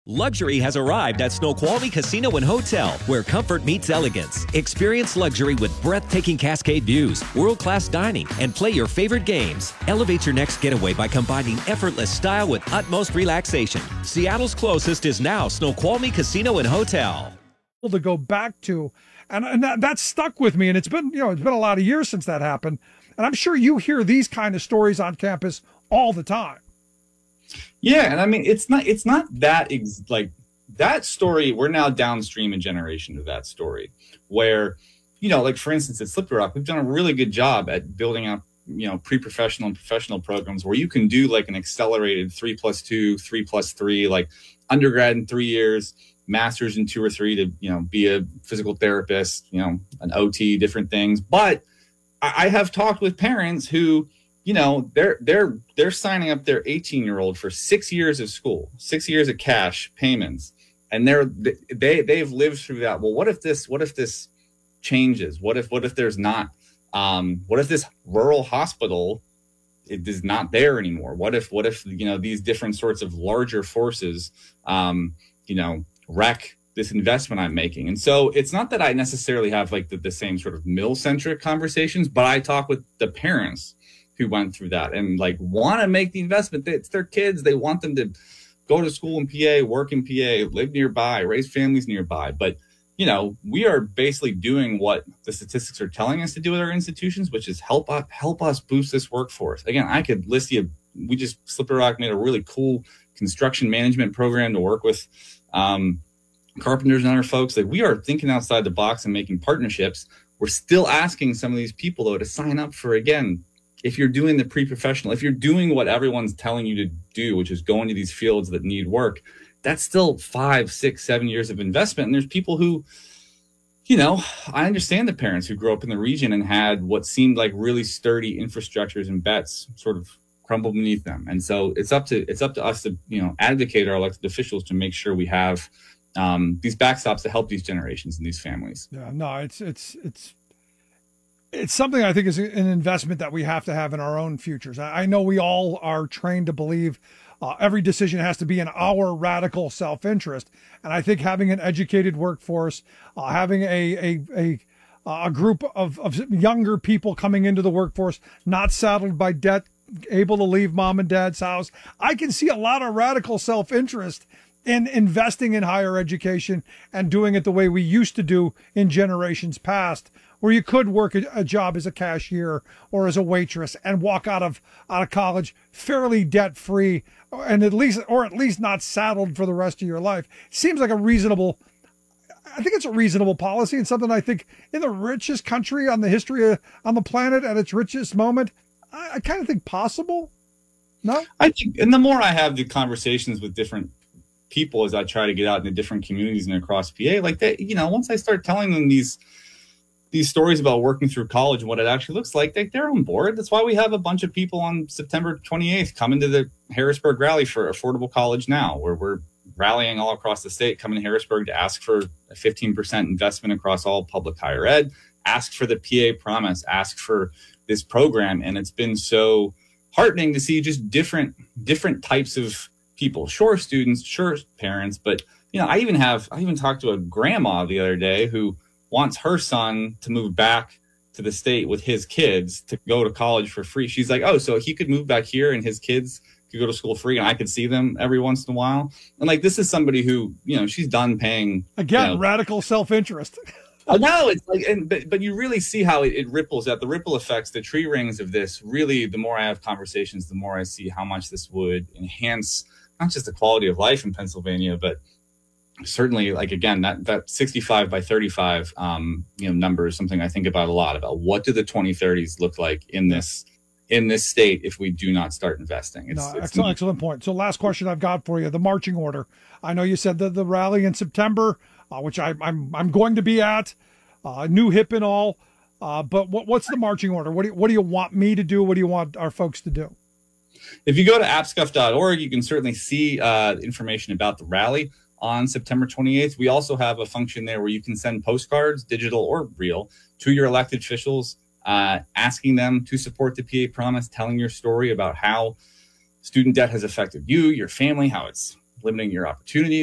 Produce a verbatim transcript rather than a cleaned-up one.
Luxury has arrived at Snoqualmie Casino and Hotel, where comfort meets elegance. Experience luxury with breathtaking Cascade views, world-class dining, and play your favorite games. Elevate your next getaway by combining effortless style with utmost relaxation. Seattle's closest is now Snoqualmie Casino and Hotel. To go back to, and, and that, that stuck with me, and it's been, you know, it's been a lot of years since that happened, and I'm sure you hear these kind of stories on campus all the time. Yeah, and I mean, it's not it's not that ex- like that story. We're now downstream a generation of that story, where, you know, like for instance at Slippery Rock, we've done a really good job at building up, you know, pre-professional and professional programs where you can do like an accelerated three plus two, three plus three, like undergrad in three years, master's in two or three to, you know, be a physical therapist, you know, an O T, different things. But I, I have talked with parents who, you know, they're they're they're signing up their eighteen year old for six years of school, six years of cash payments, and they're they they've lived through that. Well, what if this what if this changes? What if what if there's not? Um, what if this rural hospital it is not there anymore? What if what if you know these different sorts of larger forces, um, you know, wreck this investment I'm making? And so it's not that I necessarily have like the, the same sort of mill centric conversations, but I talk with the parents who went through that and like want to make the investment. It's their kids. They want them to go to school in P A, work in P A, live nearby, raise families nearby. But, you know, we are basically doing what the statistics are telling us to do with our institutions, which is help us, help us boost this workforce. Again, I could list you. We just, Slippery Rock made a really cool construction management program to work with um, carpenters and other folks. Like we are thinking outside the box and making partnerships. We're still asking some of these people, though, to sign up for, again, if you're doing the pre-professional, if you're doing what everyone's telling you to do, which is going to these fields that need work, that's still five, six, seven years of investment. And there's people who, you know, I understand the parents who grew up in the region and had what seemed like really sturdy infrastructures and bets sort of crumble beneath them. And so it's up to it's up to us to, you know, advocate our elected officials to make sure we have um, these backstops to help these generations and these families. Yeah, no, it's it's it's. It's something I think is an investment that we have to have in our own futures. I know we all are trained to believe uh, every decision has to be in our radical self-interest. And I think having an educated workforce, uh, having a, a, a, a group of, of younger people coming into the workforce, not saddled by debt, able to leave mom and dad's house. I can see a lot of radical self-interest in investing in higher education and doing it the way we used to do in generations past, where you could work a, a job as a cashier or as a waitress and walk out of out of college fairly debt free, and at least or at least not saddled for the rest of your life. Seems like a reasonable. I think it's a reasonable policy and something I think in the richest country on the history of, on the planet at its richest moment, I, I kind of think possible. No, I think, and the more I have the conversations with different people as I try to get out into different communities and across P A, like that, you know, once I start telling them these. these stories about working through college and what it actually looks like, they, they're on board. That's why we have a bunch of people on September twenty-eighth coming to the Harrisburg rally for Affordable College Now, where we're rallying all across the state, coming to Harrisburg to ask for a fifteen percent investment across all public higher ed, ask for the P A promise, ask for this program. And it's been so heartening to see just different, different types of people, sure students, sure parents, but, you know, I even have, I even talked to a grandma the other day who wants her son to move back to the state with his kids to go to college for free. She's like, oh, so he could move back here and his kids could go to school free and I could see them every once in a while. And like, this is somebody who, you know, she's done paying. Again, you know, radical self-interest. Oh, no, it's like, and, but, but you really see how it, it ripples out. The ripple effects, the tree rings of this, really, the more I have conversations, the more I see how much this would enhance not just the quality of life in Pennsylvania, but certainly, like, again, that, that sixty-five by thirty-five, um, you know, number is something I think about a lot, about what do the twenty thirties look like in this, in this state if we do not start investing. It's, no, it's excellent, excellent point. So last question I've got for you, the marching order. I know you said the, the rally in September, uh, which I, I'm I'm going to be at, uh, new hip and all, uh, but what, what's the marching order? What do, you, what do you want me to do? What do you want our folks to do? If you go to apscuff dot org, you can certainly see uh, information about the rally on September twenty-eighth. We also have a function there where you can send postcards, digital or real, to your elected officials, uh, asking them to support the P A promise, telling your story about how student debt has affected you, your family, how it's limiting your opportunities.